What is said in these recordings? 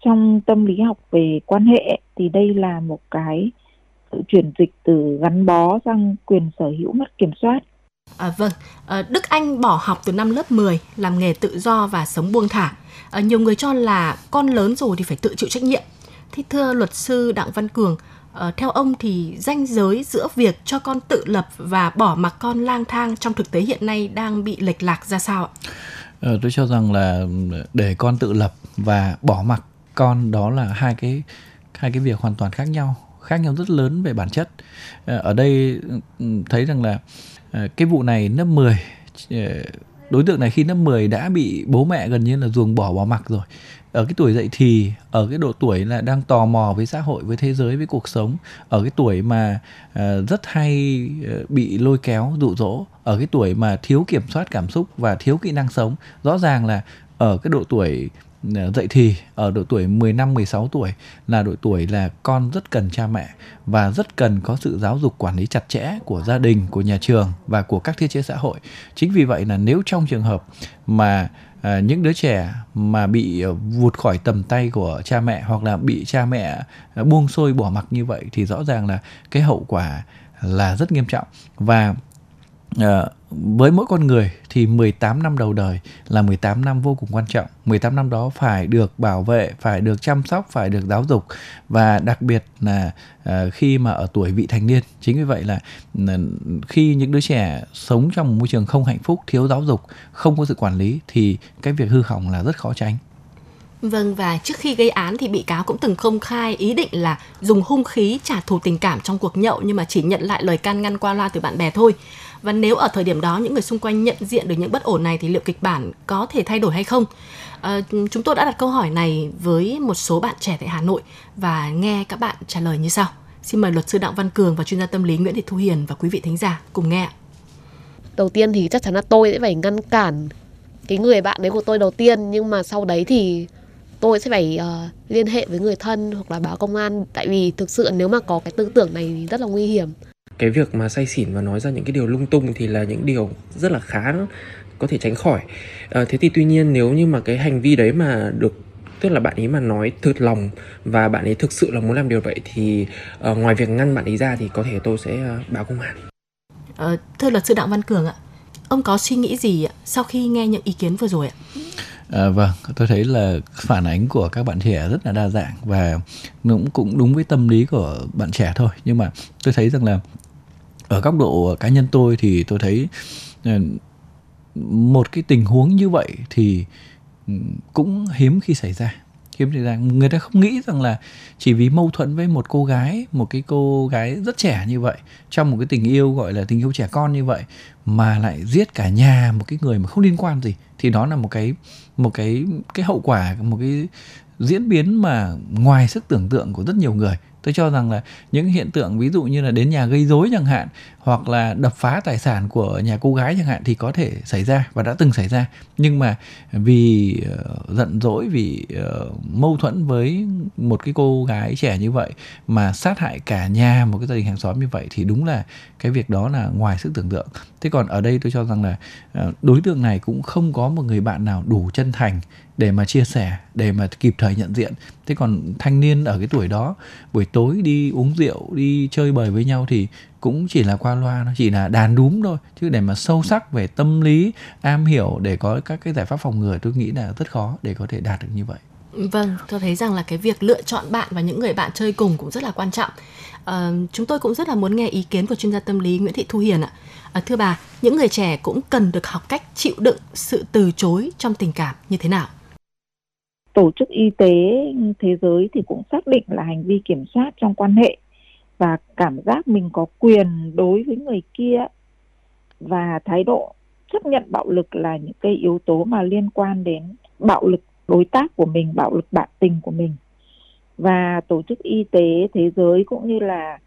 Trong tâm lý học về quan hệ ấy, thì đây là một cái sự chuyển dịch từ gắn bó sang quyền sở hữu mất kiểm soát. Vâng, Đức Anh bỏ học từ năm lớp 10, làm nghề tự do và sống buông thả. Nhiều người cho là con lớn rồi thì phải tự chịu trách nhiệm. Thì thưa luật sư Đặng Văn Cường, theo ông thì ranh giới giữa việc cho con tự lập và bỏ mặc con lang thang trong thực tế hiện nay đang bị lệch lạc ra sao ạ? Tôi cho rằng là để con tự lập và bỏ mặc con đó là hai cái việc hoàn toàn khác nhau rất lớn về bản chất. Ở đây thấy rằng là cái vụ này lớp 10, đối tượng này khi lớp 10 đã bị bố mẹ gần như là ruồng bỏ mặc rồi. Ở cái tuổi dậy thì, ở cái độ tuổi là đang tò mò với xã hội, với thế giới, với cuộc sống, ở cái tuổi mà rất hay bị lôi kéo, dụ dỗ, ở cái tuổi mà thiếu kiểm soát cảm xúc và thiếu kỹ năng sống. Rõ ràng là ở cái độ tuổi dậy thì, ở độ tuổi 15, 16 tuổi là độ tuổi là con rất cần cha mẹ và rất cần có sự giáo dục quản lý chặt chẽ của gia đình, của nhà trường và của các thiết chế xã hội. Chính vì vậy là nếu trong trường hợp mà những đứa trẻ mà bị vụt khỏi tầm tay của cha mẹ hoặc là bị cha mẹ buông xuôi bỏ mặc như vậy thì rõ ràng là cái hậu quả là rất nghiêm trọng. Và với mỗi con người thì 18 năm đầu đời là 18 năm vô cùng quan trọng. 18 năm đó phải được bảo vệ, phải được chăm sóc, phải được giáo dục. Và đặc biệt là khi mà ở tuổi vị thành niên. Chính vì vậy là khi những đứa trẻ sống trong một môi trường không hạnh phúc, thiếu giáo dục, không có sự quản lý thì cái việc hư hỏng là rất khó tránh. Vâng, và trước khi gây án thì bị cáo cũng từng công khai ý định là dùng hung khí trả thù tình cảm trong cuộc nhậu, nhưng mà chỉ nhận lại lời can ngăn qua loa từ bạn bè thôi. Và nếu ở thời điểm đó những người xung quanh nhận diện được những bất ổn này thì liệu kịch bản có thể thay đổi hay không? Chúng tôi đã đặt câu hỏi này với một số bạn trẻ tại Hà Nội và nghe các bạn trả lời như sau. Xin mời luật sư Đặng Văn Cường và chuyên gia tâm lý Nguyễn Thị Thu Hiền và quý vị thính giả cùng nghe. Đầu tiên thì chắc chắn là tôi sẽ phải ngăn cản cái người bạn đấy của tôi đầu tiên, nhưng mà sau đấy thì tôi sẽ phải liên hệ với người thân hoặc là báo công an, tại vì thực sự nếu mà có cái tư tưởng này thì rất là nguy hiểm. Cái việc mà say xỉn và nói ra những cái điều lung tung thì là những điều rất là khá có thể tránh khỏi. Thế thì tuy nhiên nếu như mà cái hành vi đấy mà được, tức là bạn ấy mà nói thật lòng và bạn ấy thực sự là muốn làm điều vậy thì ngoài việc ngăn bạn ấy ra thì có thể tôi sẽ báo công an. Thưa luật sư Đặng Văn Cường ạ, ông có suy nghĩ gì ạ sau khi nghe những ý kiến vừa rồi ạ? Vâng, tôi thấy là phản ánh của các bạn trẻ rất là đa dạng và cũng đúng với tâm lý của bạn trẻ thôi. Nhưng mà tôi thấy rằng là ở góc độ cá nhân tôi thì tôi thấy một cái tình huống như vậy thì cũng hiếm khi xảy ra. Người ta không nghĩ rằng là chỉ vì mâu thuẫn với một cái cô gái rất trẻ như vậy, trong một cái tình yêu gọi là tình yêu trẻ con như vậy, mà lại giết cả nhà một cái người mà không liên quan gì, thì đó là một cái hậu quả, một cái diễn biến mà ngoài sức tưởng tượng của rất nhiều người. Tôi cho rằng là những hiện tượng ví dụ như là đến nhà gây rối chẳng hạn, hoặc là đập phá tài sản của nhà cô gái chẳng hạn thì có thể xảy ra và đã từng xảy ra. Nhưng mà vì giận dỗi, vì mâu thuẫn với một cái cô gái trẻ như vậy mà sát hại cả nhà một cái gia đình hàng xóm như vậy thì đúng là cái việc đó là ngoài sức tưởng tượng. Thế còn ở đây tôi cho rằng là đối tượng này cũng không có một người bạn nào đủ chân thành để mà chia sẻ, để mà kịp thời nhận diện. Thế còn thanh niên ở cái tuổi đó, buổi tối đi uống rượu, đi chơi bời với nhau thì cũng chỉ là qua loa, nó chỉ là đàn đúm thôi. Chứ để mà sâu sắc về tâm lý, am hiểu để có các cái giải pháp phòng ngừa, tôi nghĩ là rất khó để có thể đạt được như vậy. Vâng, tôi thấy rằng là cái việc lựa chọn bạn và những người bạn chơi cùng cũng rất là quan trọng. Chúng tôi cũng rất là muốn nghe ý kiến của chuyên gia tâm lý Nguyễn Thị Thu Hiền ạ. Thưa bà, những người trẻ cũng cần được học cách chịu đựng sự từ chối trong tình cảm như thế nào? Tổ chức Y tế Thế giới thì cũng xác định là hành vi kiểm soát trong quan hệ và cảm giác mình có quyền đối với người kia và thái độ chấp nhận bạo lực là những cái yếu tố mà liên quan đến bạo lực đối tác của mình, bạo lực bạn tình của mình. Và Tổ chức Y tế Thế giới cũng như là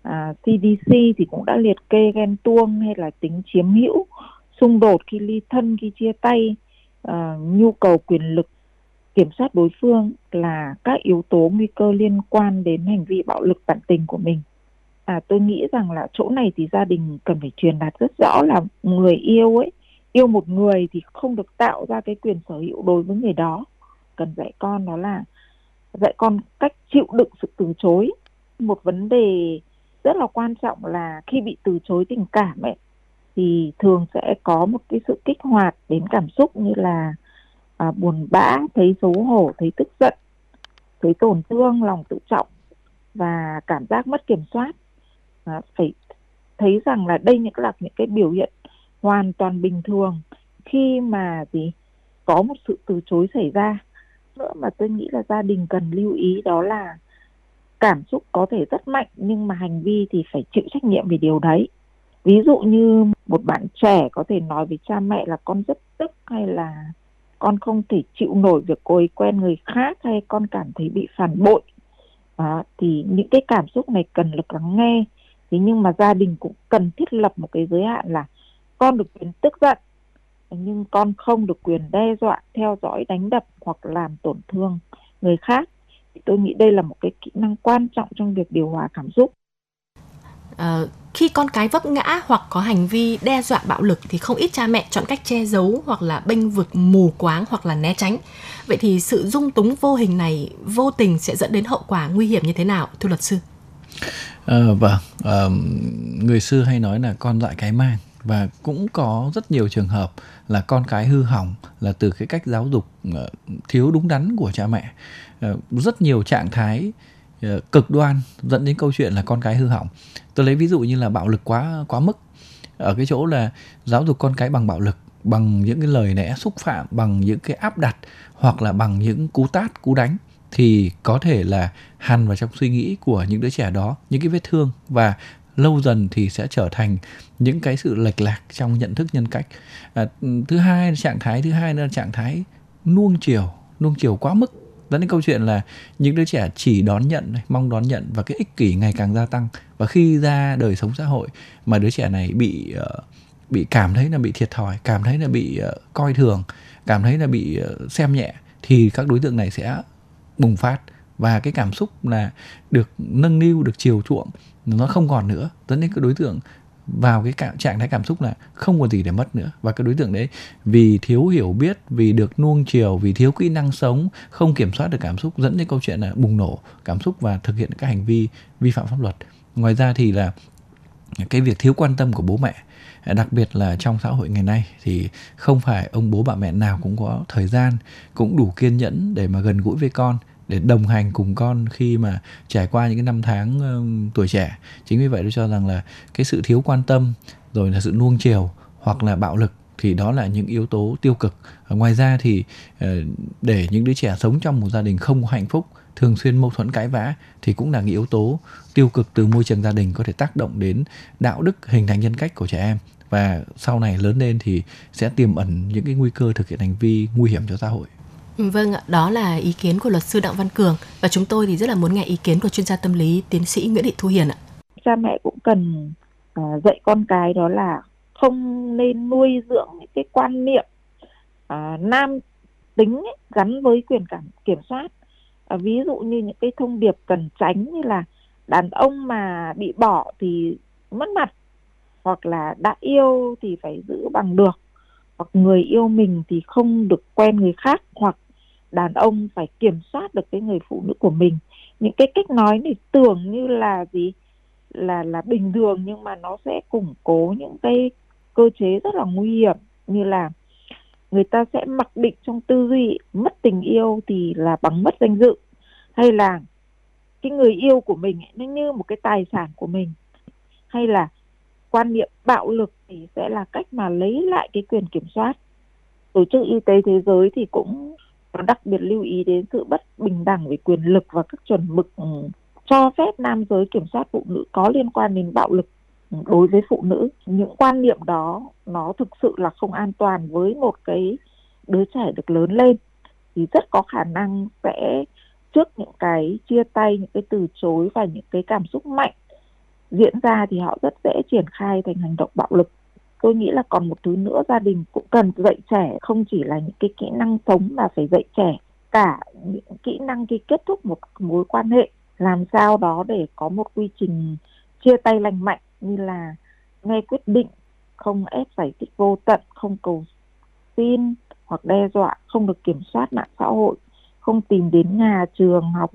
CDC thì cũng đã liệt kê ghen tuông hay là tính chiếm hữu, xung đột khi ly thân, khi chia tay, nhu cầu quyền lực, kiểm soát đối phương là các yếu tố nguy cơ liên quan đến hành vi bạo lực bạn tình của mình. Tôi nghĩ rằng là chỗ này thì gia đình cần phải truyền đạt rất rõ là người yêu một người thì không được tạo ra cái quyền sở hữu đối với người đó. Cần dạy con đó là dạy con cách chịu đựng sự từ chối. Một vấn đề rất là quan trọng là khi bị từ chối tình cảm ấy thì thường sẽ có một cái sự kích hoạt đến cảm xúc như là buồn bã, thấy xấu hổ, thấy tức giận, thấy tổn thương, lòng tự trọng và cảm giác mất kiểm soát. Phải thấy rằng là đây là những cái biểu hiện hoàn toàn bình thường khi mà có một sự từ chối xảy ra. Nữa mà tôi nghĩ là gia đình cần lưu ý đó là cảm xúc có thể rất mạnh nhưng mà hành vi thì phải chịu trách nhiệm về điều đấy. Ví dụ như một bạn trẻ có thể nói với cha mẹ là con rất tức, hay là con không thể chịu nổi việc cô ấy quen người khác, hay con cảm thấy bị phản bội. Thì những cái cảm xúc này cần được lắng nghe. Thế nhưng mà gia đình cũng cần thiết lập một cái giới hạn là con được quyền tức giận, nhưng con không được quyền đe dọa, theo dõi, đánh đập hoặc làm tổn thương người khác. Thì tôi nghĩ đây là một cái kỹ năng quan trọng trong việc điều hòa cảm xúc. Khi con cái vấp ngã hoặc có hành vi đe dọa bạo lực thì không ít cha mẹ chọn cách che giấu hoặc là bênh vực, mù quáng hoặc là né tránh. Vậy thì sự dung túng vô hình này vô tình sẽ dẫn đến hậu quả nguy hiểm như thế nào, thưa luật sư? Người xưa hay nói là con dại cái mang, và cũng có rất nhiều trường hợp là con cái hư hỏng là từ cái cách giáo dục thiếu đúng đắn của cha mẹ. Rất nhiều trạng thái cực đoan dẫn đến câu chuyện là con cái hư hỏng. Tôi lấy ví dụ như là bạo lực quá mức, ở cái chỗ là giáo dục con cái bằng bạo lực, bằng những cái lời lẽ xúc phạm, bằng những cái áp đặt, hoặc là bằng những cú tát, cú đánh, thì có thể là hằn vào trong suy nghĩ của những đứa trẻ đó những cái vết thương, và lâu dần thì sẽ trở thành những cái sự lệch lạc trong nhận thức, nhân cách. Trạng thái thứ hai là trạng thái nuông chiều quá mức, dẫn đến câu chuyện là những đứa trẻ chỉ đón nhận, mong đón nhận, và cái ích kỷ ngày càng gia tăng. Và khi ra đời sống xã hội mà đứa trẻ này bị cảm thấy là bị thiệt thòi, cảm thấy là bị coi thường, cảm thấy là bị xem nhẹ, thì các đối tượng này sẽ bùng phát, và cái cảm xúc là được nâng niu, được chiều chuộng nó không còn nữa, dẫn đến cái đối tượng vào cái trạng thái cảm xúc là không có gì để mất nữa. Và cái đối tượng đấy vì thiếu hiểu biết, vì được nuông chiều, vì thiếu kỹ năng sống, không kiểm soát được cảm xúc, dẫn đến câu chuyện là bùng nổ cảm xúc và thực hiện các hành vi vi phạm pháp luật. Ngoài ra thì là cái việc thiếu quan tâm của bố mẹ, đặc biệt là trong xã hội ngày nay thì không phải ông bố bà mẹ nào cũng có thời gian, cũng đủ kiên nhẫn để mà gần gũi với con, để đồng hành cùng con khi mà trải qua những cái năm tháng tuổi trẻ. Chính vì vậy tôi cho rằng là cái sự thiếu quan tâm, rồi là sự nuông chiều hoặc là bạo lực, thì đó là những yếu tố tiêu cực. Ngoài ra thì để những đứa trẻ sống trong một gia đình không có hạnh phúc, thường xuyên mâu thuẫn cãi vã, thì cũng là cái yếu tố tiêu cực từ môi trường gia đình, có thể tác động đến đạo đức, hình thành nhân cách của trẻ em, và sau này lớn lên thì sẽ tiềm ẩn những cái nguy cơ thực hiện hành vi nguy hiểm cho xã hội. Vâng ạ, đó là ý kiến của luật sư Đặng Văn Cường, và chúng tôi thì rất là muốn nghe ý kiến của chuyên gia tâm lý tiến sĩ Nguyễn Thị Thu Hiền ạ. Cha mẹ cũng cần dạy con cái đó là không nên nuôi dưỡng những cái quan niệm nam tính ấy, gắn với quyền kiểm soát. Ví dụ như những cái thông điệp cần tránh như là đàn ông mà bị bỏ thì mất mặt, hoặc là đã yêu thì phải giữ bằng được, hoặc người yêu mình thì không được quen người khác, hoặc đàn ông phải kiểm soát được cái người phụ nữ của mình. Những cái cách nói này tưởng như là là bình thường, nhưng mà nó sẽ củng cố những cái cơ chế rất là nguy hiểm, như là người ta sẽ mặc định trong tư duy mất tình yêu thì là bằng mất danh dự, hay là cái người yêu của mình ấy, nó như một cái tài sản của mình, hay là quan niệm bạo lực thì sẽ là cách mà lấy lại cái quyền kiểm soát. Tổ chức Y tế Thế giới thì cũng đặc biệt lưu ý đến sự bất bình đẳng về quyền lực và các chuẩn mực cho phép nam giới kiểm soát phụ nữ có liên quan đến bạo lực đối với phụ nữ. Những quan niệm đó nó thực sự là không an toàn với một cái đứa trẻ được lớn lên, thì rất có khả năng sẽ trước những cái chia tay, những cái từ chối và những cái cảm xúc mạnh diễn ra thì họ rất dễ triển khai thành hành động bạo lực. Tôi nghĩ là còn một thứ nữa gia đình cũng cần dạy trẻ không chỉ là những cái kỹ năng sống, mà phải dạy trẻ cả những kỹ năng khi kết thúc một mối quan hệ, làm sao đó để có một quy trình chia tay lành mạnh, như là nghe quyết định, không ép giải thích vô tận, không cầu xin hoặc đe dọa, không được kiểm soát mạng xã hội, không tìm đến nhà trường học